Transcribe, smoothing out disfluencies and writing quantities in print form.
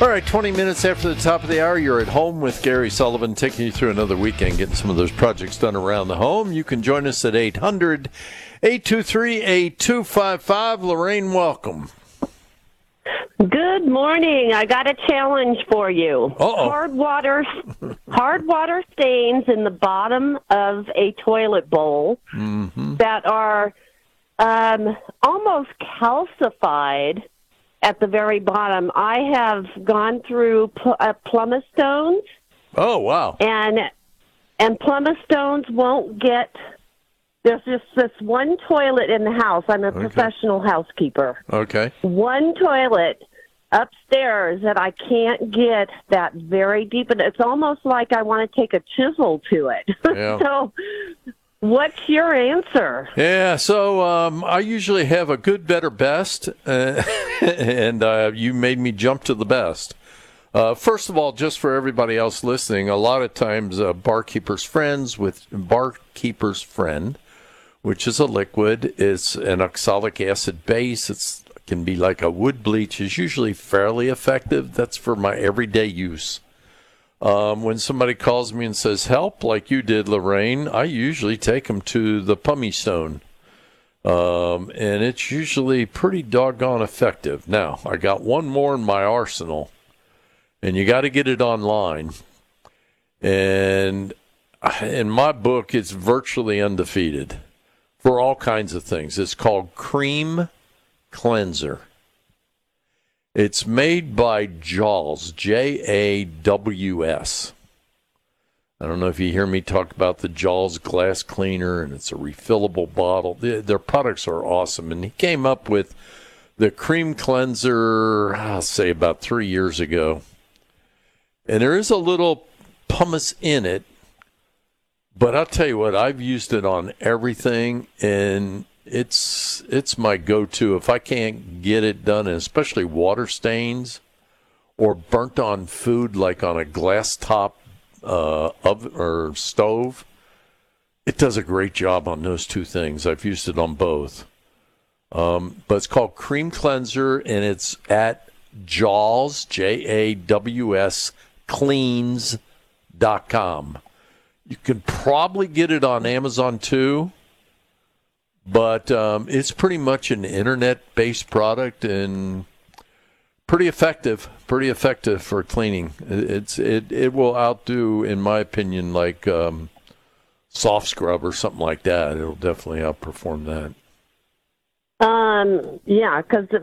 All right, 20 minutes after the top of the hour, you're at home with Gary Sullivan, taking you through another weekend, getting some of those projects done around the home. You can join us at 800-823-8255. Lorraine, welcome. Good morning. I got a challenge for you. Uh-oh. Hard water stains in the bottom of a toilet bowl that are almost calcified at the very bottom. I have gone through pumice stones. Oh, wow. And pumice stones won't get... There's just this one toilet in the house. I'm a professional housekeeper. Okay. One toilet upstairs that I can't get that very deep. And it's almost like I want to take a chisel to it. Yeah. So what's your answer? Yeah, so I usually have a good, better, best, and you made me jump to the best. First of all, just for everybody else listening, a lot of times Barkeeper's Friend, which is a liquid, is an oxalic acid base. It can be like a wood bleach, is usually fairly effective. That's for my everyday use. When somebody calls me and says, help, like you did, Lorraine, I usually take them to the pumice stone. And it's usually pretty doggone effective. Now, I got one more in my arsenal, and you got to get it online. And in my book, it's virtually undefeated for all kinds of things. It's called Cream Cleanser. It's made by Jaws, Jaws. I don't know if you hear me talk about the Jaws glass cleaner, and it's a refillable bottle. Their products are awesome. And he came up with the Cream Cleanser, I'll say about 3 years ago. And there is a little pumice in it. But I'll tell you what, I've used it on everything, and it's my go-to. If I can't get it done, and especially water stains or burnt on food, like on a glass top oven or stove, it does a great job on those two things. I've used it on both. But it's called Cream Cleanser, and it's at Jaws, Jaws, cleans.com. You can probably get it on Amazon too, but it's pretty much an internet-based product and pretty effective for cleaning. It will outdo, in my opinion, like soft scrub or something like that. It'll definitely outperform that. Yeah, because